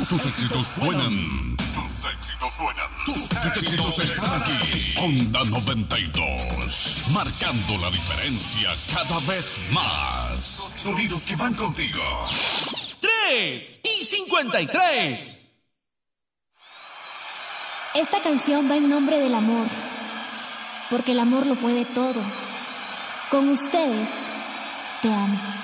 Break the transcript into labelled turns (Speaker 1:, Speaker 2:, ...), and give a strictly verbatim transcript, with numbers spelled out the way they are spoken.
Speaker 1: Tus éxitos suenan. Tus éxitos suenan. Tus, tus éxitos están aquí. Onda noventa y dos. Marcando la diferencia cada vez más. Sonidos que van contigo.
Speaker 2: tres y cincuenta y tres.
Speaker 3: Esta canción va en nombre del amor. Porque el amor lo puede todo. Con ustedes, te amo.